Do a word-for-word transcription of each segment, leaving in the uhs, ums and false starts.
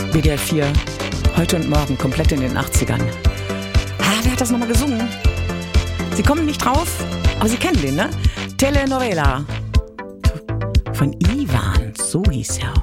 W D R vier, heute und morgen, komplett in den achtzigern. Ah, wer hat das nochmal gesungen? Sie kommen nicht drauf, aber Sie kennen den, ne? Telenovela. Von Ivan, so hieß er.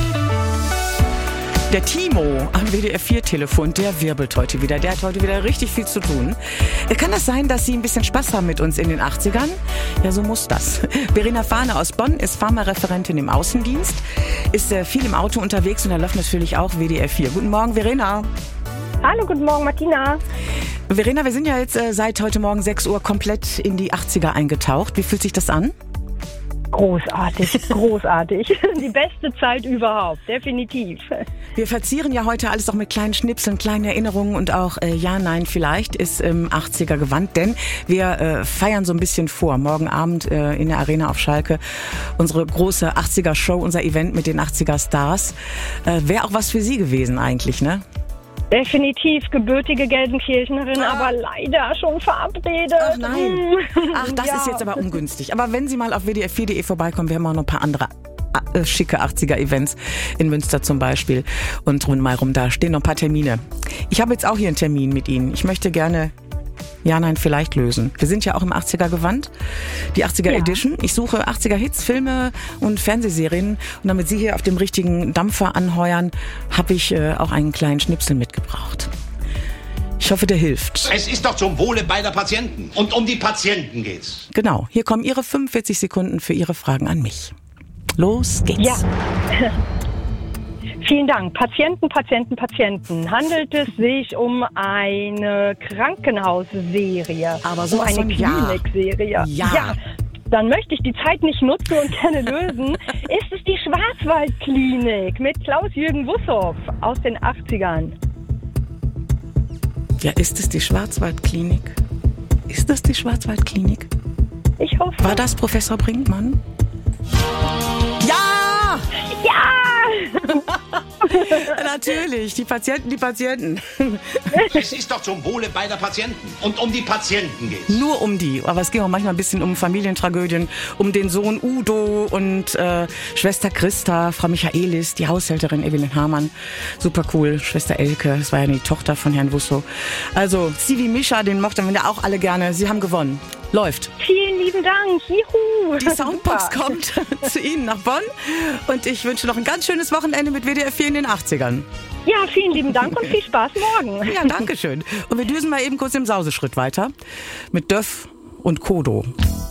Der Timo am W D R vier Telefon, der wirbelt heute wieder. Der hat heute wieder richtig viel zu tun. Kann das sein, dass Sie ein bisschen Spaß haben mit uns in den achtzigern? Ja, so muss das. Verena Fahne aus Bonn ist Pharmareferentin im Außendienst, ist äh, viel im Auto unterwegs und da läuft natürlich auch W D R vier. Guten Morgen, Verena. Hallo, guten Morgen, Martina. Verena, wir sind ja jetzt äh, seit heute Morgen sechs Uhr komplett in die achtziger eingetaucht. Wie fühlt sich das an? Großartig, großartig. Die beste Zeit überhaupt, definitiv. Wir verzieren ja heute alles auch mit kleinen Schnipseln, kleinen Erinnerungen und auch äh, Ja, Nein, vielleicht ist im achtziger Gewand, denn wir äh, feiern so ein bisschen vor. Morgen Abend äh, in der Arena auf Schalke unsere große achtziger-Show, unser Event mit den achtziger-Stars. Äh, Wäre auch was für Sie gewesen eigentlich, ne? Definitiv gebürtige Gelsenkirchnerin, ah. aber leider schon verabredet. Ach nein. Ach, das ja. ist jetzt aber ungünstig. Aber wenn Sie mal auf w d r vier punkt d e vorbeikommen, wir haben auch noch ein paar andere äh, schicke achtziger-Events in Münster zum Beispiel. Und rund mal rum, da stehen noch ein paar Termine. Ich habe jetzt auch hier einen Termin mit Ihnen. Ich möchte gerne Ja, Nein, vielleicht lösen. Wir sind ja auch im achtziger-Gewand, die achtziger-Edition. Ich suche achtziger-Hits, Filme und Fernsehserien. Und damit Sie hier auf dem richtigen Dampfer anheuern, habe ich äh, auch einen kleinen Schnipsel mitgebracht. Ich hoffe, der hilft. Es ist doch zum Wohle beider Patienten. Und um die Patienten geht's. Genau, hier kommen Ihre fünfundvierzig Sekunden für Ihre Fragen an mich. Los geht's. Ja. Vielen Dank. Patienten, Patienten, Patienten. Handelt es sich um eine Krankenhausserie? Aber so um eine Klinikserie? Ja. ja. Ja. Dann möchte ich die Zeit nicht nutzen und gerne lösen. Ist es die Schwarzwaldklinik mit Klaus-Jürgen Wussow aus den achtzigern? Ja, ist es die Schwarzwaldklinik? Ist das die Schwarzwaldklinik? Ich hoffe. War das Professor Brinkmann? Ja! Ja! Natürlich, die Patienten, die Patienten. Es ist doch zum Wohle beider Patienten. Und um die Patienten geht's. Nur um die. Aber es ging auch manchmal ein bisschen um Familientragödien, um den Sohn Udo und äh, Schwester Christa, Frau Michaelis, die Haushälterin Evelyn Hamann. Super cool. Schwester Elke, das war ja die Tochter von Herrn Wussow. Also, Sivi Mischa, den mochten wir ja auch alle gerne. Sie haben gewonnen. Läuft. Vielen lieben Dank. Juhu. Die Soundbox kommt zu Ihnen nach Bonn. Und ich wünsche noch ein ganz schönes Wochenende mit W D R vier in den achtzigern. Ja, vielen lieben Dank und viel Spaß morgen. Ja, danke schön. Und wir düsen mal eben kurz im Sauseschritt weiter mit Döff und Kodo.